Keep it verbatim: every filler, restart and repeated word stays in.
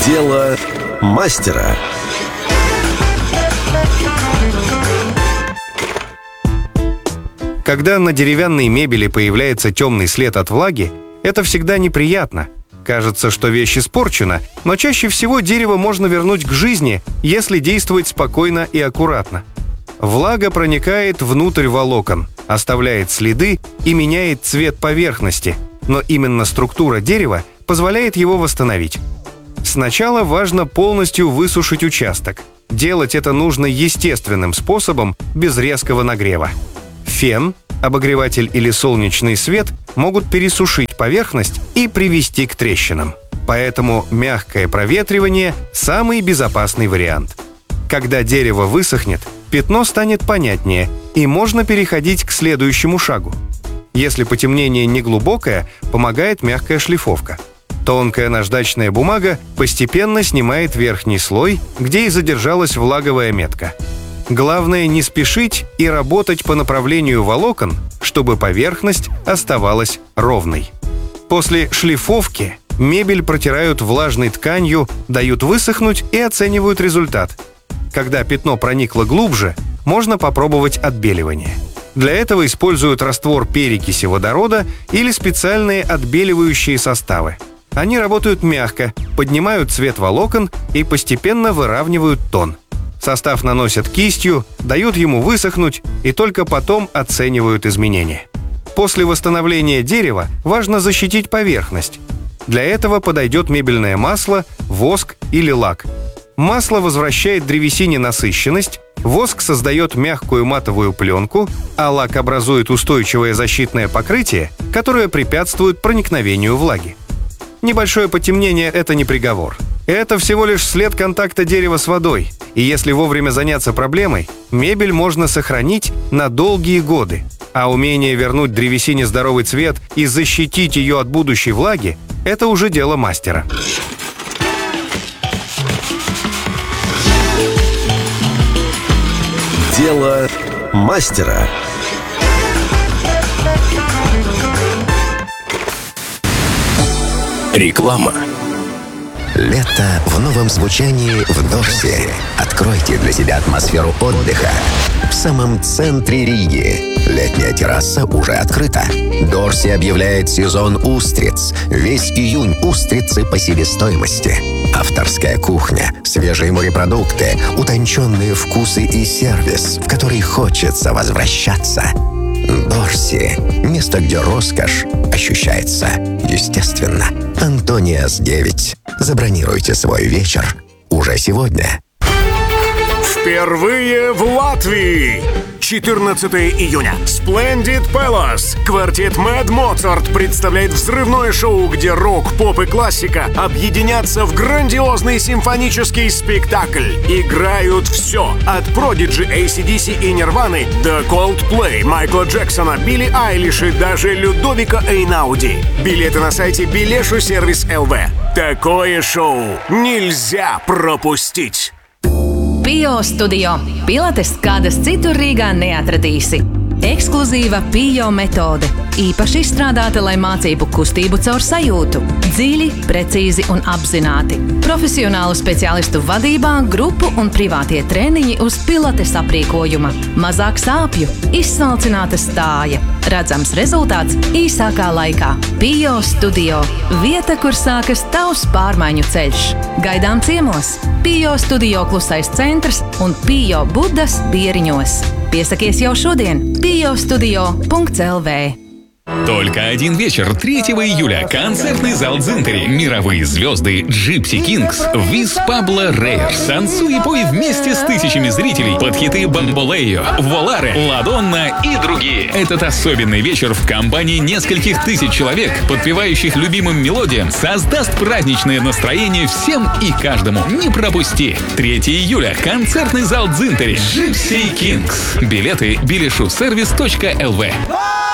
Дело мастера. Когда на деревянной мебели появляется темный след от влаги, это всегда неприятно. Кажется, что вещь испорчена, но чаще всего дерево можно вернуть к жизни, если действовать спокойно и аккуратно. Влага проникает внутрь волокон, оставляет следы и меняет цвет поверхности, но именно структура дерева позволяет его восстановить. Сначала важно полностью высушить участок. Делать это нужно естественным способом, без резкого нагрева. Фен, обогреватель или солнечный свет могут пересушить поверхность и привести к трещинам. Поэтому мягкое проветривание – самый безопасный вариант. Когда дерево высохнет, пятно станет понятнее, и можно переходить к следующему шагу. Если потемнение не глубокое, помогает мягкая шлифовка. Тонкая наждачная бумага постепенно снимает верхний слой, где и задержалась влаговая метка. Главное не спешить и работать по направлению волокон, чтобы поверхность оставалась ровной. После шлифовки мебель протирают влажной тканью, дают высохнуть и оценивают результат. Когда пятно проникло глубже, можно попробовать отбеливание. Для этого используют раствор перекиси водорода или специальные отбеливающие составы. Они работают мягко, поднимают цвет волокон и постепенно выравнивают тон. Состав наносят кистью, дают ему высохнуть и только потом оценивают изменения. После восстановления дерева важно защитить поверхность. Для этого подойдет мебельное масло, воск или лак. Масло возвращает древесине насыщенность, воск создает мягкую матовую пленку, а лак образует устойчивое защитное покрытие, которое препятствует проникновению влаги. Небольшое потемнение – это не приговор. Это всего лишь след контакта дерева с водой, и если вовремя заняться проблемой, мебель можно сохранить на долгие годы. А умение вернуть древесине здоровый цвет и защитить ее от будущей влаги – это уже дело мастера. Дело мастера. Реклама. Лето в новом звучании в Дорсе. Откройте для себя атмосферу отдыха в самом центре Риги. Летняя терраса уже открыта. Дорси объявляет сезон устриц. Весь июнь устрицы по себестоимости. Авторская кухня, свежие морепродукты, утонченные вкусы и сервис, в который хочется возвращаться. Дорси – место, где роскошь ощущается естественно. Антониас девять. Забронируйте свой вечер уже сегодня. Впервые в Латвии! четырнадцатого июня. Splendid Palace. Квартет Mad Mozart представляет взрывное шоу, где рок, поп и классика объединятся в грандиозный симфонический спектакль. Играют все. От Prodigy, эй си ди си и Нирваны до Coldplay, Майкла Джексона, Билли Айлиш и даже Людовико Эйнауди. Билеты на сайте Билешу Сервис точка эл ви. Такое шоу нельзя пропустить. Pio Studio. Pilates kādas citur Rīgā neatradīsi. Ekskluzīva Pio metode. Īpaši izstrādāta, lai mācību kustību caur sajūtu. Dziļi, precīzi un apzināti. Profesionālu speciālistu vadībā, grupu un privātie treniņi uz pilates aprīkojuma. Mazāk sāpju, izsmalcināta stāja. Redzams rezultāts īsākā laikā. Pio Studio. Vieta, kur sākas tavs pārmaiņu ceļš. Gaidām ciemos. Pio Studio klusais centrs un Pio Budas Bieriņos. Piesakies jau šodien. pio studio точка эл ви. Только один вечер, третьего июля. Концертный зал Дзинтери. Мировые звезды Gypsy Kings, Виз Пабло Рейерс. Танцуй и пой вместе с тысячами зрителей под хиты Бамболео, Воларе, Ладонна и другие. Этот особенный вечер в компании нескольких тысяч человек, подпевающих любимым мелодиям, создаст праздничное настроение всем и каждому. Не пропусти. третьего июля. Концертный зал Дзинтери. Gypsy Kings. Билеты билешу сервис точка эл ви.